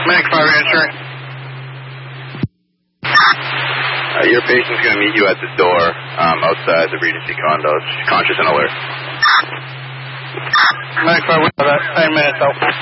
Medic 5 answering. Your patient's going to meet you at the door outside the Regency condo. She's conscious and alert. Medic 5, we have 10 minutes out.